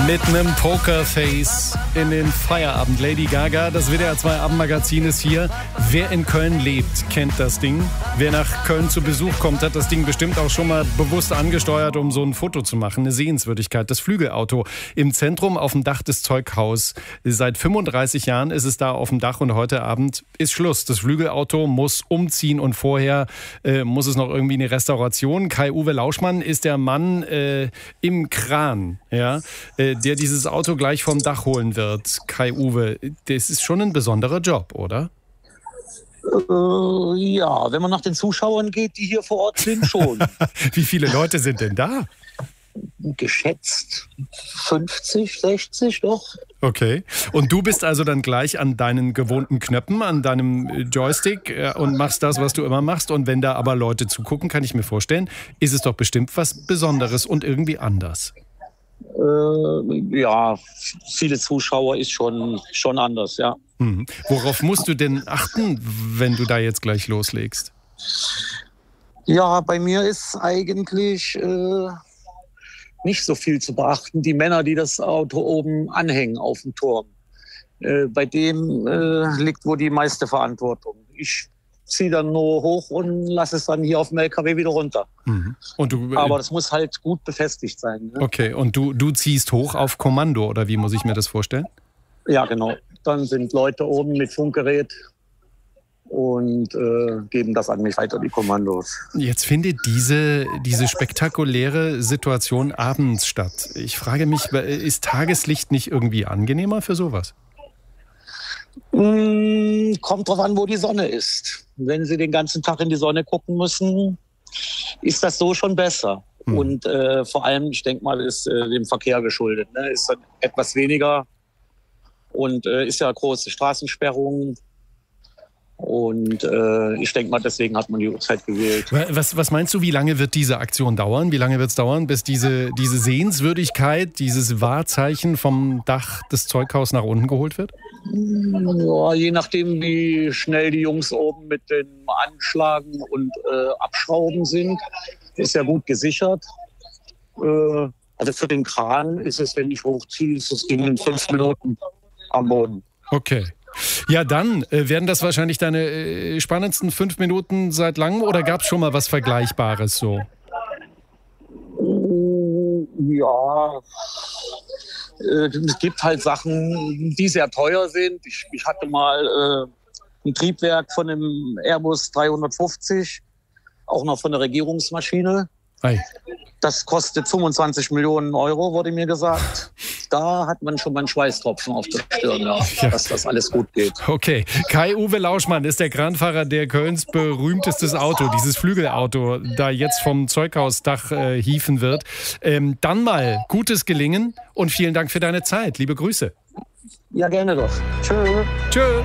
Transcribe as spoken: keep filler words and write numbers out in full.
Mit einem Pokerface in den Feierabend. Lady Gaga, das W D R zwei Abendmagazin ist hier. Wer in Köln lebt, kennt das Ding. Wer nach Köln zu Besuch kommt, hat das Ding bestimmt auch schon mal bewusst angesteuert, um so ein Foto zu machen. Eine Sehenswürdigkeit. Das Flügelauto im Zentrum auf dem Dach des Zeughaus. Seit fünfunddreißig Jahren ist es da auf dem Dach und heute Abend ist Schluss. Das Flügelauto muss umziehen und vorher äh, muss es noch irgendwie eine Restauration. Kai-Uwe Lauschmann ist der Mann äh, im Kran, ja, äh, der dieses Auto gleich vom Dach holen wird. Kai-Uwe, das ist schon ein besonderer Job, oder? Äh, ja, wenn man nach den Zuschauern geht, die hier vor Ort sind, schon. Wie viele Leute sind denn da? Geschätzt fünfzig, sechzig doch. Okay. Und du bist also dann gleich an deinen gewohnten Knöpfen, an deinem Joystick äh, und machst das, was du immer machst. Und wenn da aber Leute zugucken, kann ich mir vorstellen, ist es doch bestimmt was Besonderes und irgendwie anders. Äh, ja, viele Zuschauer ist schon, schon anders, ja. Mhm. Worauf musst du denn achten, wenn du da jetzt gleich loslegst? Ja, bei mir ist eigentlich äh, nicht so viel zu beachten. Die Männer, die das Auto oben anhängen auf dem Turm, äh, bei dem äh, liegt wohl die meiste Verantwortung. Ich ziehe dann nur hoch und lasse es dann hier auf dem L K W wieder runter. Mhm. Und du, äh, Aber das muss halt gut befestigt sein. Ne? Okay, und du, du ziehst hoch auf Kommando, oder wie muss ich mir das vorstellen? Ja, genau. Dann sind Leute oben mit Funkgerät und äh, geben das an mich weiter, die Kommandos. Jetzt findet diese, diese spektakuläre Situation abends statt. Ich frage mich, ist Tageslicht nicht irgendwie angenehmer für sowas? Mm, kommt drauf an, wo die Sonne ist. Wenn Sie den ganzen Tag in die Sonne gucken müssen, ist das so schon besser. Hm. Und äh, vor allem, ich denke mal, ist äh, dem Verkehr geschuldet. Ne? Ist dann etwas weniger und äh, ist ja große Straßensperrung. Und äh, ich denke mal, deswegen hat man die Uhrzeit gewählt. Was, was meinst du, wie lange wird diese Aktion dauern? Wie lange wird es dauern, bis diese, diese Sehenswürdigkeit, dieses Wahrzeichen vom Dach des Zeughaus nach unten geholt wird? Ja, je nachdem, wie schnell die Jungs oben mit dem Anschlagen und äh, Abschrauben sind, ist ja gut gesichert. Äh, also für den Kran ist es, wenn ich hochziehe, ist es in fünf Minuten am Boden. Okay. Ja, dann äh, werden das wahrscheinlich deine äh, spannendsten fünf Minuten seit langem, oder gab es schon mal was Vergleichbares so? Ja, äh, es gibt halt Sachen, die sehr teuer sind. Ich, ich hatte mal äh, ein Triebwerk von einem Airbus dreihundertfünfzig, auch noch von der Regierungsmaschine. Ei. Das kostet fünfundzwanzig Millionen Euro, wurde mir gesagt. Da hat man schon mal einen Schweißtropfen auf der Stirn, ja, ja. Dass das alles gut geht. Okay, Kai-Uwe Lauschmann ist der Kranfahrer, der Kölns berühmtestes Auto, dieses Flügelauto, da jetzt vom Zeughausdach äh, hieven wird. Ähm, dann mal gutes Gelingen und vielen Dank für deine Zeit. Liebe Grüße. Ja, gerne doch. Tschö. Tschö.